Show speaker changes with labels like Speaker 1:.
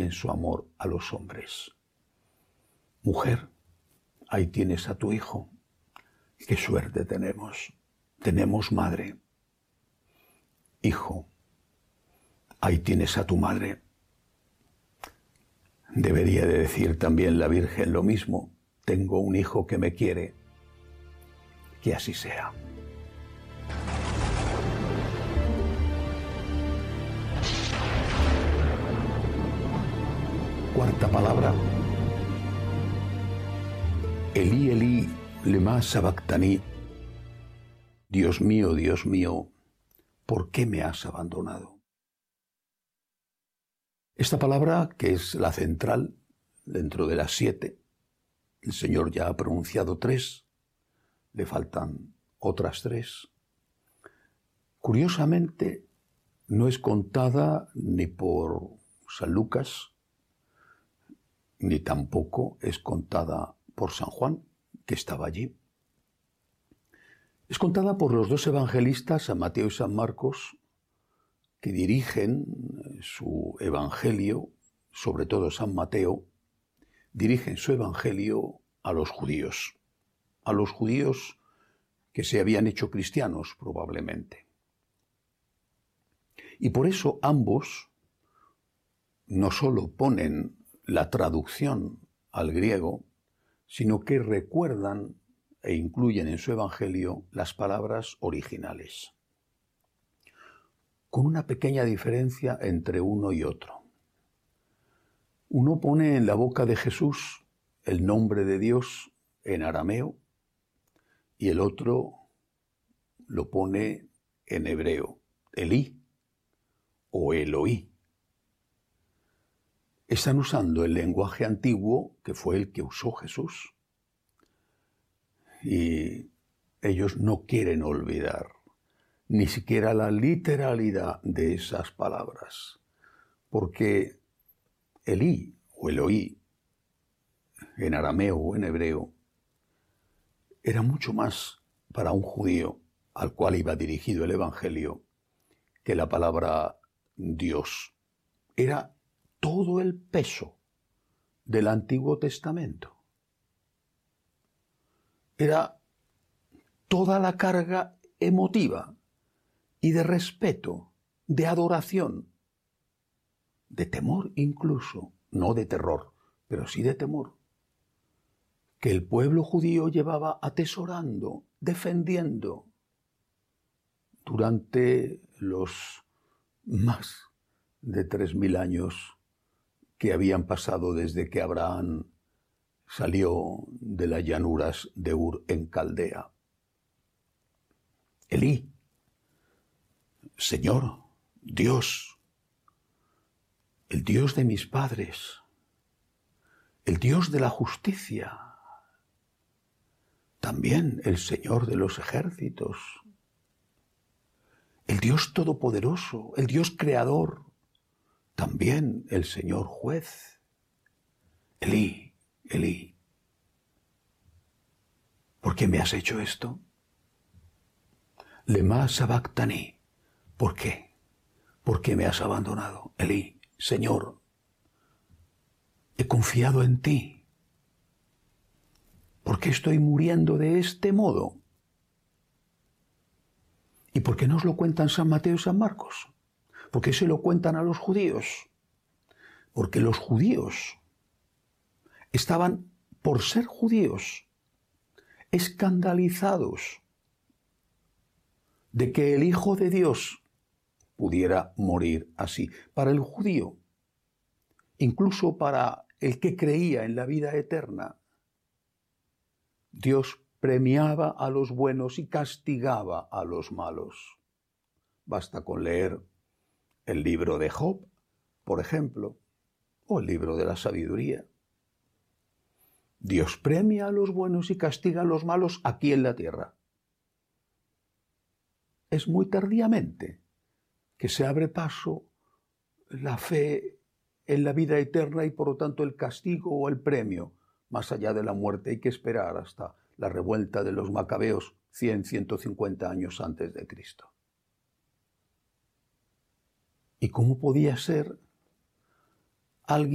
Speaker 1: en su amor a los hombres. Mujer, ahí tienes a tu hijo. Qué suerte tenemos. Tenemos madre. Hijo, ahí tienes a tu madre. Debería de decir también la Virgen lo mismo. Tengo un hijo que me quiere. Que así sea. Cuarta palabra. Elí, Elí, lema sabactani. Dios mío, ¿por qué me has abandonado? Esta palabra, que es la central dentro de las 7, el Señor ya ha pronunciado 3, le faltan otras 3. Curiosamente, no es contada ni por San Lucas, ni tampoco es contada por San Juan, que estaba allí. Es contada por los 2 evangelistas, San Mateo y San Marcos, que dirigen su evangelio, sobre todo San Mateo, dirigen su evangelio a los judíos que se habían hecho cristianos probablemente. Y por eso ambos no solo ponen la traducción al griego, sino que recuerdan e incluyen en su evangelio las palabras originales, con una pequeña diferencia entre uno y otro. Uno pone en la boca de Jesús el nombre de Dios en arameo y el otro lo pone en hebreo, Elí o Eloí. Están usando el lenguaje antiguo que fue el que usó Jesús. Y ellos no quieren olvidar ni siquiera la literalidad de esas palabras, porque Elí o Eloí, en arameo o en hebreo, era mucho más para un judío al cual iba dirigido el Evangelio que la palabra Dios. Era todo el peso del Antiguo Testamento. Era toda la carga emotiva y de respeto, de adoración, de temor incluso, no de terror, pero sí de temor, que el pueblo judío llevaba atesorando, defendiendo durante los más de 3000 años que habían pasado desde que Abraham salió de las llanuras de Ur en Caldea. Elí, Señor, Dios, el Dios de mis padres, el Dios de la justicia, también el Señor de los ejércitos, el Dios todopoderoso, el Dios creador, también el Señor juez. Elí, Elí, ¿por qué me has hecho esto? Lema sabactani, ¿por qué? ¿Por qué me has abandonado? Elí, Señor, he confiado en ti. ¿Por qué estoy muriendo de este modo? ¿Y por qué nos lo cuentan San Mateo y San Marcos? ¿Por qué se lo cuentan a los judíos? Porque los judíos estaban, por ser judíos, escandalizados de que el Hijo de Dios pudiera morir así. Para el judío, incluso para el que creía en la vida eterna, Dios premiaba a los buenos y castigaba a los malos. Basta con leer el libro de Job, por ejemplo, o el libro de la sabiduría. Dios premia a los buenos y castiga a los malos aquí en la tierra. Es muy tardíamente que se abre paso la fe en la vida eterna y por lo tanto el castigo o el premio. Más allá de la muerte hay que esperar hasta la revuelta de los macabeos 150 años antes de Cristo. ¿Y cómo podía ser alguien